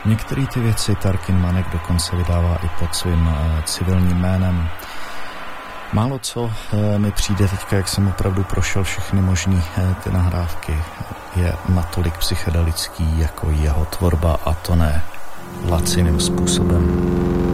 Některé ty věci Tarkin Manek dokonce vydává i pod svým civilním jménem. Málo co mi přijde teďka, jak jsem opravdu prošel všechny možný ty nahrávky, je natolik psychedelický jako jeho tvorba, a to ne laciným způsobem.